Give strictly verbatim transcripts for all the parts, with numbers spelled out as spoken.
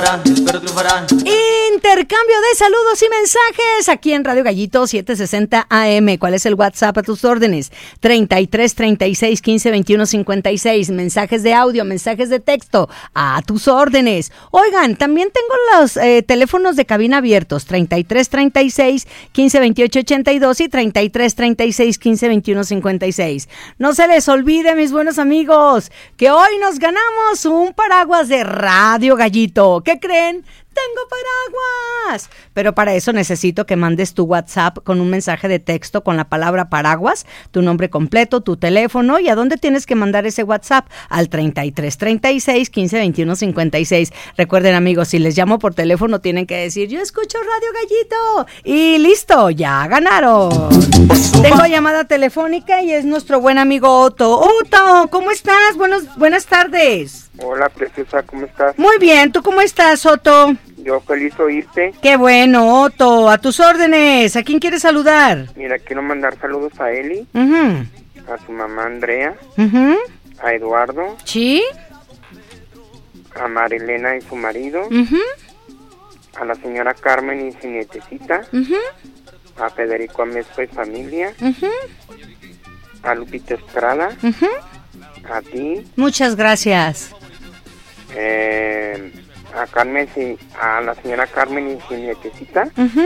Espero triunfará. Intercambio de saludos y mensajes aquí en Radio Gallito setecientos sesenta A M. ¿Cuál es el WhatsApp a tus órdenes? treinta y tres, treinta y seis, quince, veintiuno, cincuenta y seis. Mensajes de audio, mensajes de texto a tus órdenes. Oigan, también tengo los eh, teléfonos de cabina abiertos. treinta y tres, treinta y seis, quince, veintiocho, ochenta y dos y treinta y tres, treinta y seis, quince, veintiuno, cincuenta y seis. No se les olvide, mis buenos amigos, que hoy nos ganamos un paraguas de Radio Gallito. ¿Qué creen? ¡Tengo paraguas! Pero para eso necesito que mandes tu WhatsApp con un mensaje de texto con la palabra paraguas, tu nombre completo, tu teléfono y a dónde tienes que mandar ese WhatsApp, al treinta y tres, treinta y seis, quince, veintiuno, cincuenta y seis. Recuerden, amigos, si les llamo por teléfono tienen que decir, yo escucho Radio Gallito. Y listo, ya ganaron. Tengo llamada telefónica y es nuestro buen amigo Otto. Otto, ¿cómo estás? Buenos, buenas tardes. Hola, preciosa, ¿cómo estás? Muy bien, ¿tú cómo estás, Otto? Yo feliz oírte. Qué bueno, Otto, a tus órdenes. ¿A quién quieres saludar? Mira, quiero mandar saludos a Eli, Uh-huh. a su mamá Andrea, Uh-huh. a Eduardo, ¿Sí? a Marilena y su marido, Uh-huh. a la señora Carmen y su nietecita, Uh-huh. a Federico Amezco y familia, Uh-huh. a Lupita Estrada, Uh-huh. a ti, Muchas gracias. eh, a Carmen y a la señora Carmen y su nietecita, Uh-huh.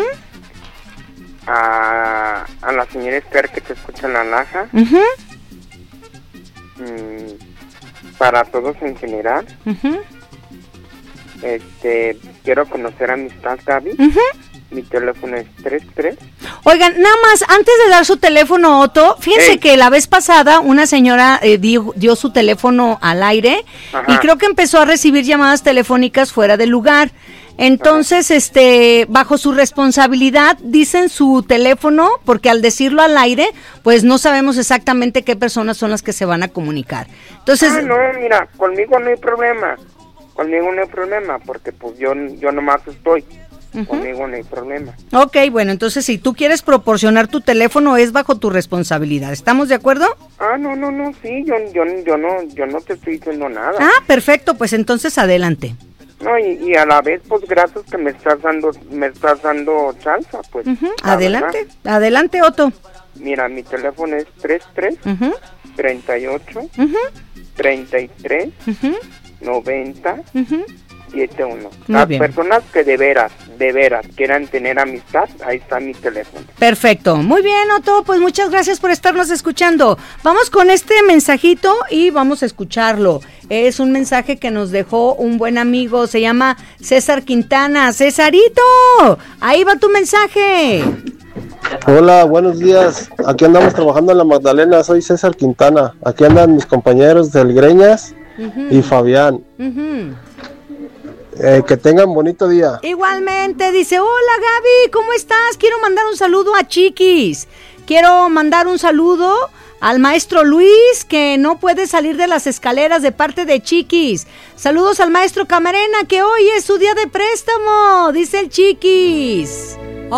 a, a la señora Esther que te escucha en la laja, Uh-huh. mm, para todos en general. Uh-huh. Este, quiero conocer a Amistad Gaby. Uh-huh. Mi teléfono es treinta y tres. Oigan, nada más, antes de dar su teléfono, Otto, fíjense Ey. que la vez pasada una señora eh, dio, dio su teléfono al aire. Ajá. Y creo que empezó a recibir llamadas telefónicas fuera de lugar. Entonces, Ajá. este, bajo su responsabilidad, dicen su teléfono, porque al decirlo al aire, pues no sabemos exactamente qué personas son las que se van a comunicar. Entonces, Ah, no, mira, conmigo no hay problema. Conmigo no hay problema, porque pues yo, yo nomás estoy. Uh-huh. Conmigo no hay problema. Ok, bueno, entonces si tú quieres proporcionar tu teléfono es bajo tu responsabilidad. ¿Estamos de acuerdo? Ah, no, no, no, sí, yo, yo, yo no, yo no te estoy diciendo nada. Ah, perfecto, pues entonces adelante. No, y, y a la vez, pues gracias que me estás dando, me estás dando chance, pues. Uh-huh. Adelante, verdad. Adelante, Otto. Mira, mi teléfono es treinta y tres, uh-huh. treinta y ocho, uh-huh. treinta y tres, uh-huh. noventa, uh-huh. setenta y uno. Muy Las bien. personas que de veras, de veras quieran tener amistad, ahí está mi teléfono. Perfecto, muy bien, Otto, pues muchas gracias por estarnos escuchando. Vamos con este mensajito y vamos a escucharlo. Es un mensaje que nos dejó un buen amigo, se llama César Quintana. ¡Cesarito! Ahí va tu mensaje. Hola, buenos días. Aquí andamos trabajando en la Magdalena, soy César Quintana. Aquí andan mis compañeros del Greñas uh-huh. y Fabián. Uh-huh. Eh, que tengan bonito día. Igualmente, dice, hola Gaby, ¿cómo estás? Quiero mandar un saludo a Chiquis. Quiero mandar un saludo al maestro Luis, que no puede salir de las escaleras de parte de Chiquis. Saludos al maestro Camarena, que hoy es su día de préstamo, dice el Chiquis.